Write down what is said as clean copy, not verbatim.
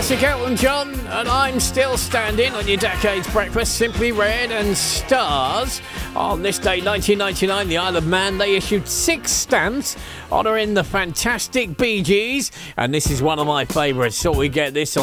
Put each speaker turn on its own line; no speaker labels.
Classic Elton John, and I'm still standing on your Decades Breakfast. Simply Red and Stars. On this day, 1999, the Isle of Man, they issued 6 stamps honouring the fantastic Bee Gees, and this is one of my favourites. So we get this on